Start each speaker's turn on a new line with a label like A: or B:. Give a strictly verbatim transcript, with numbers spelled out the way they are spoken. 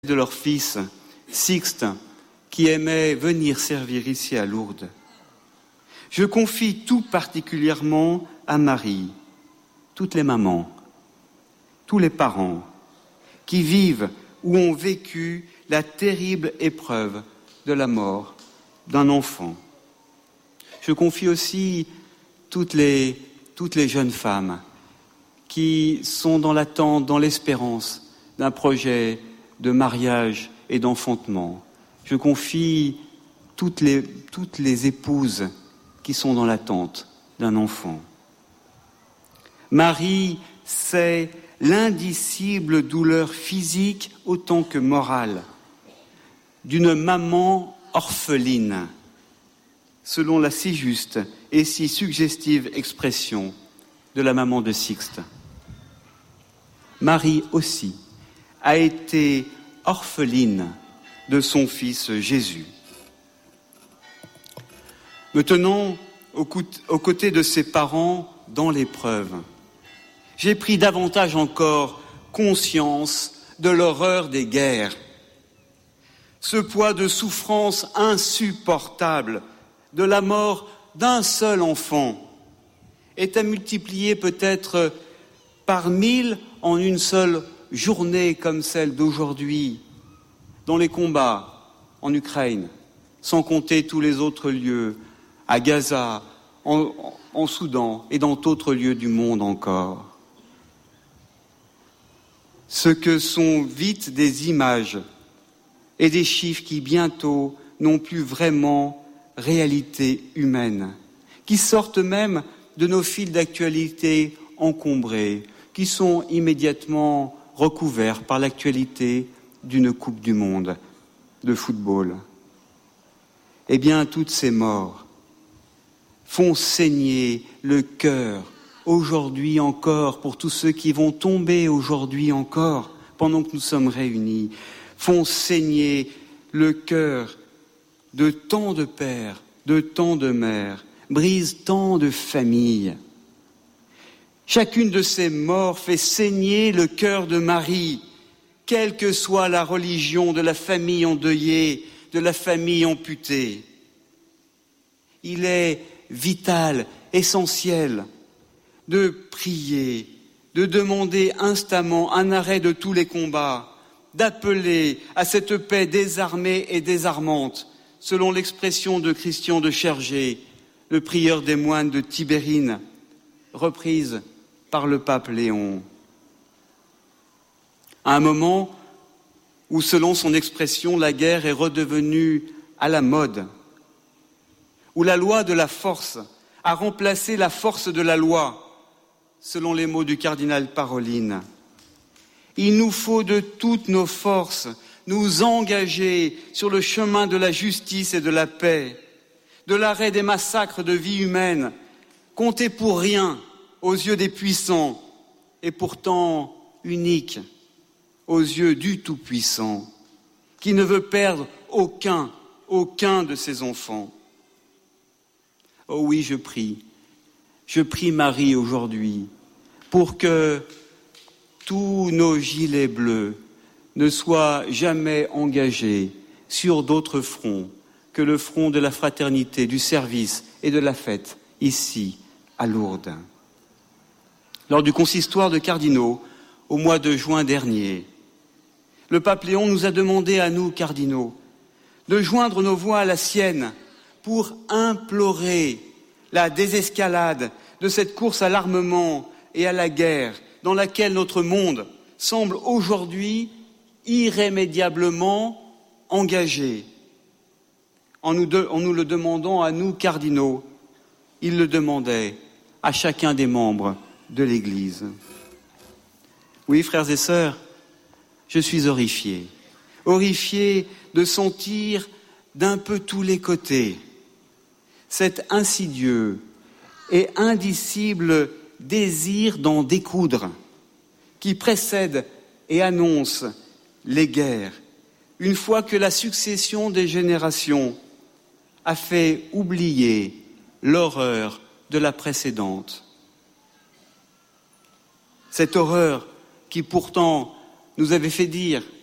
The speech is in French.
A: de leur fils, Sixte, qui aimait venir servir ici à Lourdes. Je confie tout particulièrement à Marie, toutes les mamans, tous les parents qui vivent ou ont vécu la terrible épreuve de la mort d'un enfant. Je confie aussi toutes les, toutes les jeunes femmes qui sont dans l'attente, dans l'espérance d'un projet de mariage et d'enfantement. Je confie toutes les, toutes les épouses qui sont dans l'attente d'un enfant. Marie, c'est l'indicible douleur physique autant que morale d'une maman orpheline, selon la si juste et si suggestive expression de la maman de Sixte. Marie aussi a été orpheline de son fils Jésus. Me tenant aux côtés de ses parents dans l'épreuve, j'ai pris davantage encore conscience de l'horreur des guerres. Ce poids de souffrance insupportable de la mort d'un seul enfant est à multiplier peut-être par mille en une seule journée comme celle d'aujourd'hui, dans les combats en Ukraine, sans compter tous les autres lieux, à Gaza, en, en Soudan et dans d'autres lieux du monde encore. Ce que sont vite des images et des chiffres qui bientôt n'ont plus vraiment réalité humaine, qui sortent même de nos fils d'actualité encombrés, qui sont immédiatement recouverts par l'actualité d'une Coupe du Monde de football. Eh bien, toutes ces morts font saigner le cœur, aujourd'hui encore, pour tous ceux qui vont tomber aujourd'hui encore, pendant que nous sommes réunis, font saigner le cœur de tant de pères, de tant de mères, brisent tant de familles. Chacune de ces morts fait saigner le cœur de Marie, quelle que soit la religion de la famille endeuillée, de la famille amputée. Il est vital, essentiel, de prier, de demander instamment un arrêt de tous les combats, d'appeler à cette paix désarmée et désarmante, selon l'expression de Christian de Chergé, le prieur des moines de Tibérine, reprise par le pape Léon. À un moment où, selon son expression, la guerre est redevenue à la mode, où la loi de la force a remplacé la force de la loi, selon les mots du cardinal Parolin. Il nous faut de toutes nos forces nous engager sur le chemin de la justice et de la paix, de l'arrêt des massacres de vies humaines, comptés pour rien aux yeux des puissants et pourtant uniques aux yeux du Tout-Puissant, qui ne veut perdre aucun, aucun de ses enfants. Oh oui, je prie, je prie Marie aujourd'hui pour que tous nos gilets bleus ne soient jamais engagés sur d'autres fronts que le front de la fraternité, du service et de la fête, ici, à Lourdes. Lors du consistoire de cardinaux, au mois de juin dernier, le pape Léon nous a demandé à nous, cardinaux, de joindre nos voix à la sienne pour implorer la désescalade de cette course à l'armement et à la guerre dans laquelle notre monde semble aujourd'hui irrémédiablement engagé. En nous, de, en nous le demandant à nous, cardinaux, il le demandait à chacun des membres de l'Église. Oui, frères et sœurs, je suis horrifié, horrifié de sentir d'un peu tous les côtés cet insidieux et indicible désir d'en découdre qui précède et annonce les guerres, une fois que la succession des générations a fait oublier l'horreur de la précédente. Cette horreur qui pourtant nous avait fait dire